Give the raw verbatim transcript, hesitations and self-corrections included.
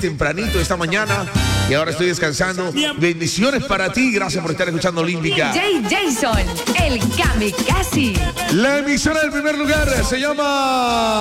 tempranito esta mañana y ahora estoy descansando. Bendiciones para ti, gracias por estar escuchando Olímpica. D J Jason, el Kamikaze. La emisora del primer lugar se llama...